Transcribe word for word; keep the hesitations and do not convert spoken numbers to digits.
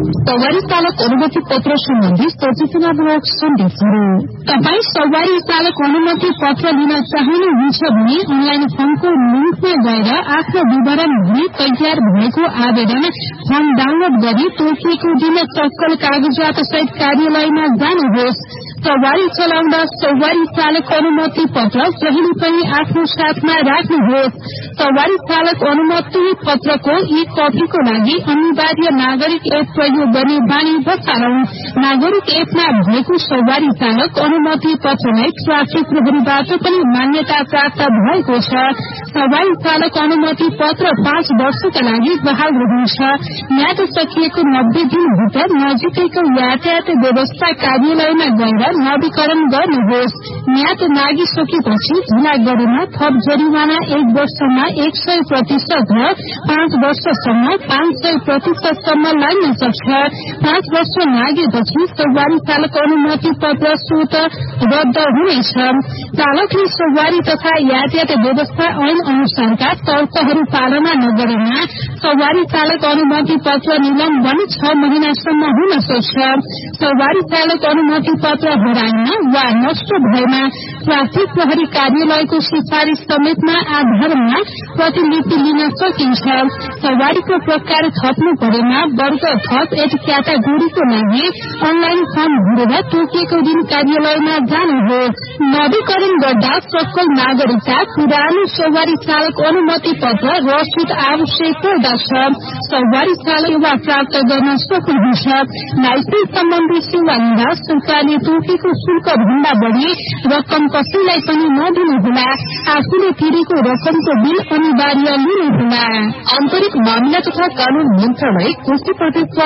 सवारी चालक अनुमति पत्र सम्बन्धी सचेतनामूलक सन्देशहरू। तपाईँ सवारी चालक अनुमति पत्र लिन चाहनुहुन्छ भने अनलाइन फर्मको लिंकमा गएर आफ्नो विवरण भरी तयार भएको आवेदन फर्म डाउनलोड गरी तोकिएको दिन सक्कल कागजात सहित कार्यालयमा जानुहोस्। सवारी चलाउँदा सवारी चालक अनुमति पत्र जहिले पनि आफ्नो साथमा राख्नुहोस्। सवारी चालक अनुमति पत्रको ई कपीको लागि अनिवार्य नागरिक एप प्रयोग गर्ने बानी बसालौं। नागरिक एपमा भएको सवारी चालक अनुमति पत्रलाई ट्राफिक प्रहरीबाट पनि मान्यता प्राप्त भएको छ। सवारी चालक अनुमति पत्र पाँच वर्षका लागि बहाल रहन्छ। म्याद सकिएको नब्बे दिनभित्र नजिकैको यातायात व्यवस्था कार्यालयमा गएर नवीकरण गर्नुहोस्। म्याद नागिसकेपछि ढिला गरेमा थप जरिवाना एक वर्षमा एक सय प्रतिशत र पाँच वर्षसम्म पाँच सय प्रतिशतसम्म लाग्न सक्छ। पाँच वर्ष नागेपछि सवारी चालक अनुमति पत्र स्वत रद्द हुनेछ। चालकले सवारी तथा यातायात व्यवस्था ऐन अनुसारका तर्कहरू पालना नगरेमा सवारी चालक अनुमति पत्र निलम्बन छ महिनासम्म हुन सक्छ। सवारी चालक अनुमति पत्र हराएमा वा नष्ट भएमा ट्राफिक प्रहरी कार्यालयको सिफारिश समेतमा आधारमा प्रतिलिपि लिन सकिन्छ। सवारीको प्रकार थप्नु परेमा वर्ग थप एट क्याटेगोरीको लागि अनलाइन फर्म भरेर तोकिएको दिन कार्यालयमा जानुहोस्। नवीकरण गर्दा सक्कल नागरिकता पुरानो सवारी चालक अनुमति पत्र रसिद आवश्यक पर्दछ। सवारी चालक सेवा प्राप्त गर्न सक्नुहुन्छ। लाइसेन्स सम्बन्धी सेवा लिँदा सरकारले तोकेको शुल्क भन्दा बढ़ी रकम कसैलाई पनि नदिनुहोला। आफूले तिरेको रकमको बिल अनिवार्य लिनुहोला। आन्तरिक मामिला तथा कानून मन्त्रालय कोशी प्रदेश